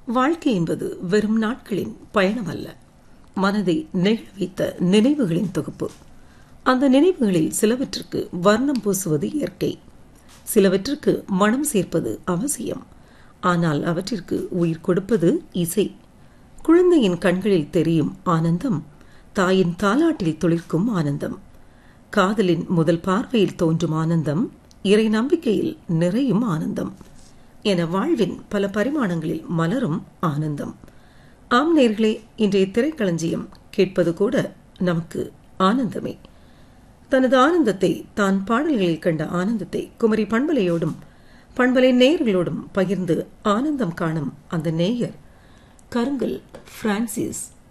வாழ்க்கை என்பது வெறும் நாட்களின் பயணம் அல்ல, மனதை நெகிழ வைத்த நினைவுகளின் தொகுப்பு. அந்த நினைவுகளில் சிலவற்றுக்கு வர்ணம் பூசுவது இயற்கை, சிலவற்றுக்கு மனம் சேர்ப்பது அவசியம். ஆனால் அவற்றிற்கு உயிர் கொடுப்பது இசை. குழந்தையின் கண்களில் தெரியும் ஆனந்தம் தாயின் தாலாட்டில் துளிர்க்கும் ஆனந்தம், காதலின் முதல் பார்வையில் தோன்றும் ஆனந்தம், இறை நம்பிக்கையில் நிறையும் ஆனந்தம் என வாழ்வின் பல பரிமாணங்களில் மலரும் ஆனந்தம். ஆம் நேயர்களே, இன்றைய திரைக்களஞ்சியம் கேட்பது கூட நமக்கு ஆனந்தமே. தனது ஆனந்தத்தை, தான் பாடல்களில் கண்ட ஆனந்தத்தை குமரி பண்பலையோடும் பண்பலை நேயர்களோடும் பகிர்ந்து ஆனந்தம் காணும் அந்த நேயர் கருங்கல் பிரான்சிஸ்.